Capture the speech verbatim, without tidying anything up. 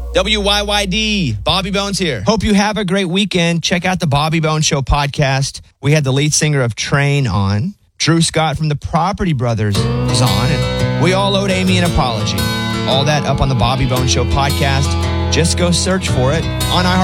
W Y Y D, Bobby Bones here. Hope you have a great weekend. Check out the Bobby Bones Show podcast. We had the lead singer of Train on. Drew Scott from the Property Brothers was on, and we all owed Amy an apology. All that up on the Bobby Bones Show podcast. Just go search for it on iHeartRadio.